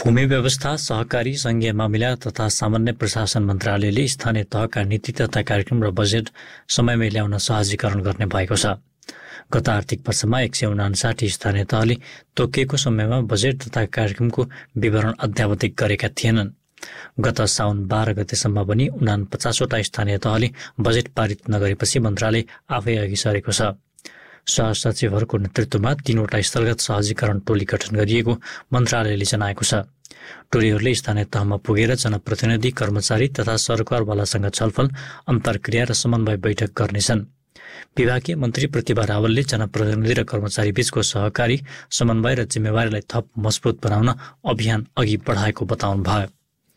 भूमि व्यवस्था, सहकारी, संघीय मामिला तथा सामान्य प्रशासन मन्त्रालयले स्थानीय तहका नीति तथा कार्यक्रम र बजेट समयमै ल्याउन सहजीकरण गर्ने भएको छ। गत आर्थिक वर्षमा 159 स्थानीय तहले तोकिएको समयमा बजेट तथा कार्यक्रमको विवरण अद्यावधिक गरेका थिएनन्। गत साउन 12 गतेसम्म पनि 49वटा स्थानीय तहले बजेट पारित नगरेपछि मन्त्रालय आफै अघि सरेको छ। सहसचिवहरूको नेतृत्वमा 3वटा स्थलगत सहजीकरण टोली गठन गरिएको मन्त्रालयले जनाएको छ। टोलीहरूले स्थानीय तहमा पुगेर जनप्रतिनिधि, कर्मचारी तथा सरकारवालासँग छलफल, अन्तर्क्रिया र समन्वय बैठक गर्नेछन्। विभागीय मन्त्री प्रतिभा रावलले जनप्रतिनिधि र कर्मचारी बीचको सहकारी, समन्वय र जिम्मेवारीलाई थप मजबुत बनाउन अभियान अघि बढाएको बताउनुभयो।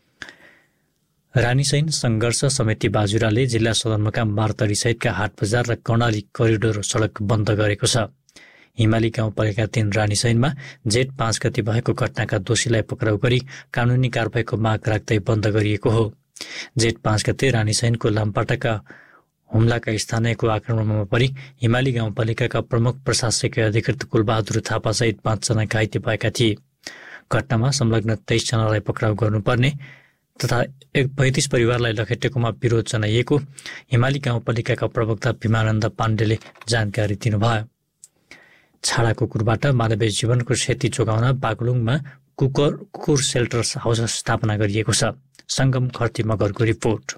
रानीसैन सङ्घर्ष समिति बाजुराले जिल्ला सदरमुकाम बारतरी सहितका हाट बजार र कर्णाली करिडोर सडक बन्द गरेको छ। हिमाली गाउँपालिका 3 रानीसैनमा जेठ 5 गते भएको घटनाका दोषीलाई पक्राउ गरी कानुनी कारबाहीको माग राख्दै बन्द गरिएको हो। जेठ 5 गते रानीसैनको लामपाटाका हुम्लाका स्थानीयको आक्रमणमा परि हिमाली गाउँपालिकाका प्रमुख प्रशासकीय अधिकृत कुलबहादुर थापा सहित 5 जना घाइते भएका थिए। घटनामा संलग्न 23 जनालाई पक्राउ गर्नुपर्ने तथा 35 परिवारलाई लखेटेकोमा विरोध जनाइएको हिमाली गाउँपालिकाका प्रवक्ता भीमानन्द पाण्डेले जानकारी दिनुभयो। छाडा कुकुरबाट मानवीय जीवनको क्षति जोगाउन बागलुङमा कुकुर सेल्टर हाउस स्थापना गरिएको छ। सङ्गम खर्ती मगरको रिपोर्ट।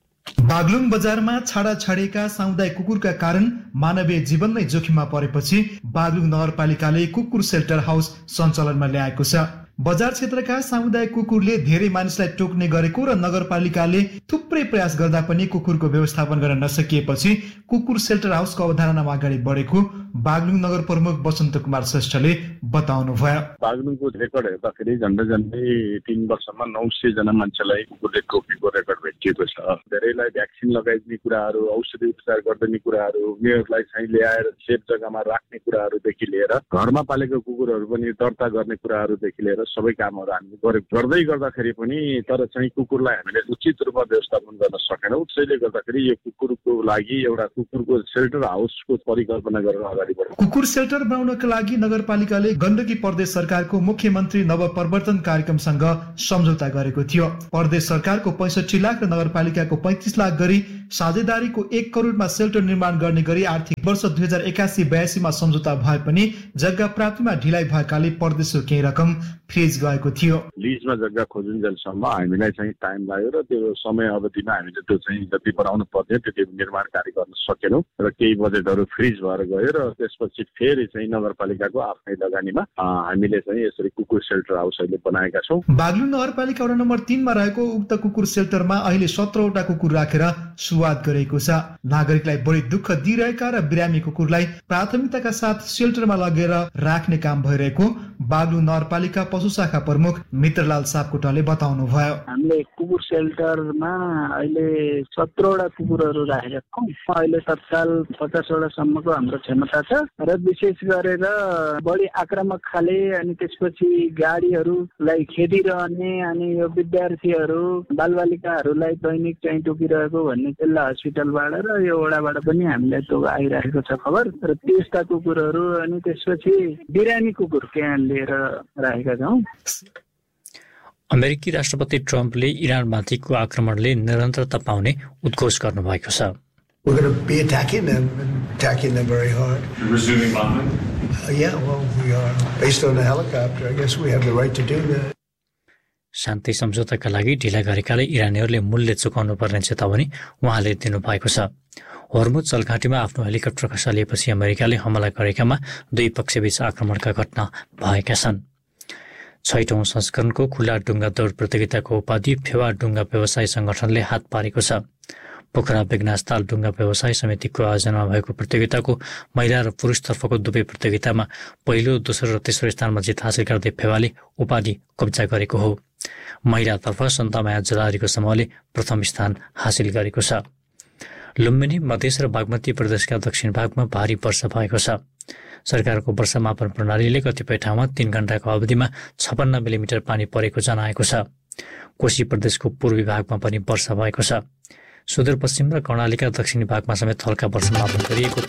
बागलुङ बजारमा छाडा छाडिएका सामुदायिक कुकुरका कारण मानवीय जीवन नै जोखिममा परेपछि बागलुङ नगरपालिकाले कुकुर सेल्टर हाउस सञ्चालनमा ल्याएको छ। बजार क्षेत्रका सामुदायिक कुकुरले धेरै मानिसलाई टोक्ने गरेको र नगरपालिकाले थुप्रै प्रयास गर्दा पनि कुकुरको व्यवस्थापन गर्न नसकिएपछि कुकुर सेल्टर हाउसको अवधारणामा अगाडि बढेको बागलुङ नगर प्रमुख बसन्त कुमार श्रेष्ठले बताउनु भयो। बागलुङको रेकर्ड हेर्दाखेरि झन्डै 3 वर्षमा 900 जना मान्छेलाई कुकुरले टोकेको रेकर्ड भेटिएको छ। धेरैलाई भ्याक्सिन लगाइदिने कुराहरू, औषधि उपचार गरिदिने कुराहरू, उनीहरूलाई चाहिँ ल्याएर सेफ जग्गामा राख्ने कुराहरूदेखि लिएर घरमा पालेको कुकुरहरू पनि दर्ता गर्ने कुराहरूदेखि लिएर सबै कामहरू हामीले गर्दै गर्दाखेरि पनि तर चाहिँ कुकुरलाई हामीले उचित रूपमा व्यवस्थापन गर्न सकेनौँ। त्यसैले गर्दाखेरि यो कुकुरको लागि एउटा कुकुरको सेल्टर हाउसको परिकल्पना गरेर अगाडि बढ्यौँ। कुकुर सेल्टर बनाउनका लागि नगरपालिकाले गण्डकी प्रदेश सरकारको मुख्यमन्त्री नवपरिवर्तन कार्यक्रमसँग सम्झौता गरेको थियो। प्रदेश सरकारको 65 लाख र नगरपालिकाको 35 लाख गरी साझेदारीको 1 करोडमा सेल्टर निर्माण गर्ने गरी आर्थिक वर्ष 2081-82 मा सम्झौता भए पनि जग्गा प्राप्तिमा ढिलाइ भएकाले प्रदेशको केही रकम फ्रिज गएको थियो। लिजमा जग्गा खोजुन्जेलसम्म हामीलाई चाहिँ टाइम लाग्यो र त्यो समय अवधिमा हामीले त्यो चाहिँ जति बनाउनु पर्ने त्यति निर्माण कार्य गर्न सकेनौँ र केही बजेटहरू फ्रिज भएर गयो र त्यसपछि फेरि चाहिँ नगरपालिकाको आफ्नै लगानीमा हामीले चाहिँ यसरी कुकुर सेल्टर हाउस अहिले बनाएका छौँ। बागलुङ नगरपालिका वडा नम्बर 3 मा रहेको उक्त कुकुर सेल्टरमा अहिले 17वटा कुकुर राखेर सुरुवात गरेको छ। नागरिकलाई बढी दुःख दिइरहेका र बिरामी कुकुरलाई प्राथमिकताका साथ सेल्टरमा लगेर राख्ने काम भइरहेको बागलुङ नगरपालिका पशु शाखा प्रमुख मित्रलाल सापकोटाले बताउनु भयो। हामीले कुकुर सेल्टरमा अहिले 17वटा कुकुरहरू राखेका छौँ। अहिले तत्काल 50वटा सम्मको हाम्रो क्षमता छ र विशेष गरेर बढी आक्रामक खाले अनि त्यसपछि गाडीहरूलाई खेदिरहने अनि यो विद्यार्थीहरू बालबालिकाहरूलाई दैनिक चाहिँ टोकिरहेको भन्ने जिल्ला हस्पिटलबाट र यो वडाबाट पनि हामीलाई त्यो आइरहेको छ खबर र त्यस्ता कुकुरहरू अनि त्यसपछि बिरामी कुकुर त्यहाँ लिएर राखेका छौँ। अमेरिकी राष्ट्रपति ट्रम्पले इरानमाथिको आक्रमणले निरन्तरता पाउने उद्घोष गर्नुभएको छ। We're going to be attacking them very hard. Resuming bombing? Yeah, well, we are. Based on the helicopter, I guess we have the right to do that. शान्ति सम्झौताका लागि ढिला गरेकाले इरानीहरूले मूल्य चुकाउनु पर्ने चेतावनी उहाँले दिनुभएको छ। हर्मुज जलघाटीमा आफ्नो हेलिकप्टर खसालिएपछि अमेरिकाले हमला गरेकामा दुई पक्षबीच आक्रमणका घटना भएका छन्। 6औं संस्करणको खुला डुङ्गा दौड प्रतियोगिताको उपाधि फेवा डुङ्गा व्यवसाय संगठनले हात पारेको छ। पोखरा बेगनासताल डुङ्गा व्यवसाय समितिको आयोजनामा भएको प्रतियोगिताको महिला र पुरुषतर्फको दुवै प्रतियोगितामा पहिलो, दोस्रो र तेस्रो स्थानमा जित हासिल गर्दै फेवाले उपाधि कब्जा गरेको हो। महिलातर्फ सन्तमाया जलारीको समूहले प्रथम स्थान हासिल गरेको छ। लुम्बिनी, मधेस र बागमती प्रदेशका दक्षिण भागमा भारी वर्षा भएको छ। सरकारको वर्षा मापन प्रणालीले कतिपय ठाउँमा 3 घण्टाको अवधिमा 56 मिलिमिटर पानी परेको जनाएको छ। कोशी प्रदेशको पूर्वी भागमा पनि वर्षा भएको छ। सुदूरपश्चिम र कर्णालीका दक्षिणी भागमा समेत हल्का वर्षा मापन गरिएको